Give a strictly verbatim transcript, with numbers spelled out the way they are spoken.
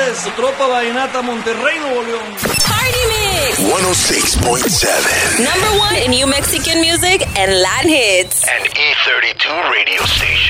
es su tropa vallenata Monterrey, Nuevo León. Party Mix. one oh six point seven. Number one in New Mexican music and Latin hits. An E thirty-two radio station.